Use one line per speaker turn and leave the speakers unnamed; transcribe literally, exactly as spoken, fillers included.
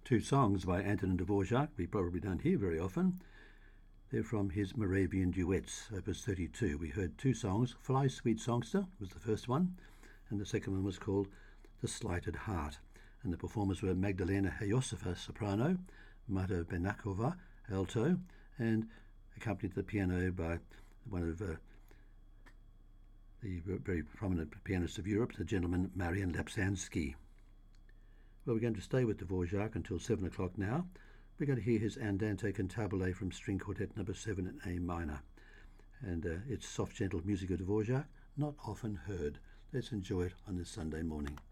two songs by Antonin Dvorak we probably don't hear very often. They're from his Moravian Duets, opus thirty-two. We heard two songs. Fly, Sweet Songster was the first one, and the second one was called The Slighted Heart. And the performers were Magdalena Hayosova, soprano, Marta Benakova, alto, and accompanied the piano by one of uh, the very prominent pianists of Europe, the gentleman Marian Lapsansky. Well, we're going to stay with Dvorak until seven o'clock now. We're going to hear his Andante Cantabile from String Quartet number seven in A minor. And uh, it's soft, gentle music of Dvorak, not often heard. Let's enjoy it on this Sunday morning.